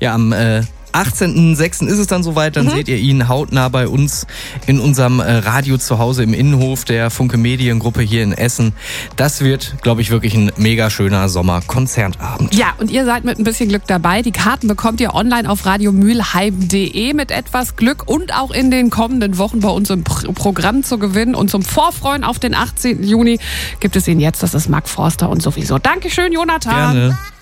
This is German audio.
Ja, am 18.06. ist es dann soweit, dann seht ihr ihn hautnah bei uns in unserem Radio zu Hause im Innenhof der Funke Mediengruppe hier in Essen. Das wird, glaube ich, wirklich ein mega schöner Sommerkonzertabend. Ja, und ihr seid mit ein bisschen Glück dabei. Die Karten bekommt ihr online auf radiomülheim.de mit etwas Glück und auch in den kommenden Wochen bei uns im Programm zu gewinnen. Und zum Vorfreuen auf den 18. Juni gibt es ihn jetzt. Das ist Mark Forster und sowieso. Dankeschön, Jonathan. Gerne.